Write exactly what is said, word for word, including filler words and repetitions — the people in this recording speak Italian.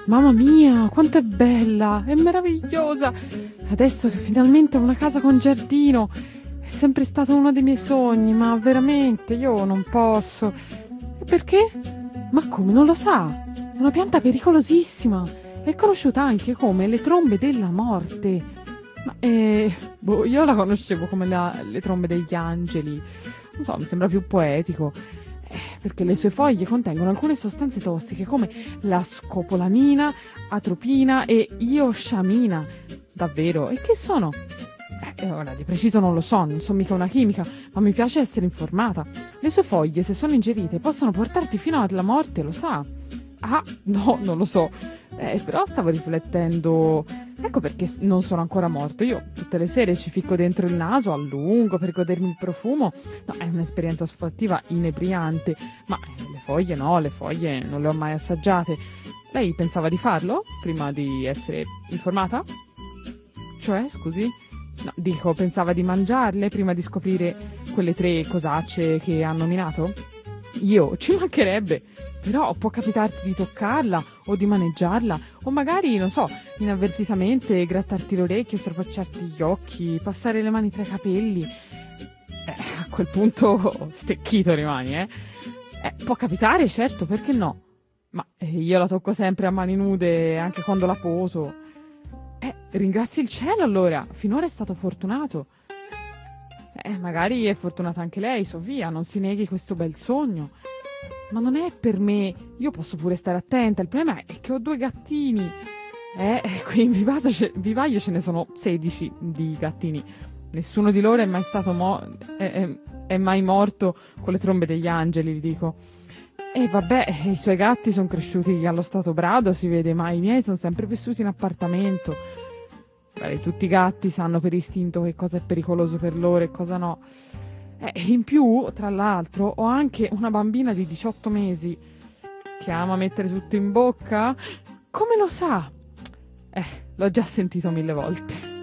Mamma mia, quanto è bella, è meravigliosa. Adesso che finalmente ho una casa con giardino, è sempre stato uno dei miei sogni, ma veramente io non posso. E perché? Ma come, non lo sa? È una pianta pericolosissima. È conosciuta anche come le trombe della morte. Ma eh, boh, io la conoscevo come la- le trombe degli angeli. Non so, mi sembra più poetico. Eh, perché le sue foglie contengono alcune sostanze tossiche come la scopolamina, atropina e iosciamina. Davvero? E che sono? Eh, ora, di preciso non lo so, non so mica una chimica, ma mi piace essere informata. Le sue foglie, se sono ingerite, possono portarti fino alla morte, lo sa? Ah, no, non lo so. Eh, però stavo riflettendo. Ecco perché s- non sono ancora morto. Io tutte le sere ci ficco dentro il naso a lungo per godermi il profumo. No, è un'esperienza olfattiva inebriante. Ma eh, le foglie no, le foglie non le ho mai assaggiate. Lei pensava di farlo prima di essere informata? Cioè, scusi? No, dico, pensava di mangiarle prima di scoprire quelle tre cosacce che ha nominato? Io, ci mancherebbe, però può capitarti di toccarla o di maneggiarla, o magari, non so, inavvertitamente grattarti l'orecchio, stropacciarti gli occhi, passare le mani tra i capelli. Eh, a quel punto stecchito rimani, eh? Eh, può capitare, certo, perché no? Ma eh, io la tocco sempre a mani nude anche quando la poso. Eh, ringrazi il cielo allora, finora è stato fortunato. Eh, magari è fortunata anche lei, Sofia, non si neghi questo bel sogno. Ma non è per me, io posso pure stare attenta, il problema è che ho due gattini. Eh, qui in vivaio ce, vivaio ce ne sono sedici di gattini. Nessuno di loro è mai stato mo- è, è- è mai morto con le trombe degli angeli, gli dico. E vabbè, i suoi gatti sono cresciuti allo stato brado, si vede, ma i miei sono sempre vissuti in appartamento. Beh, tutti i gatti sanno per istinto che cosa è pericoloso per loro e cosa no. Eh, in più, tra l'altro, ho anche una bambina di diciotto mesi che ama mettere tutto in bocca. Come lo sa? Eh, l'ho già sentito mille volte.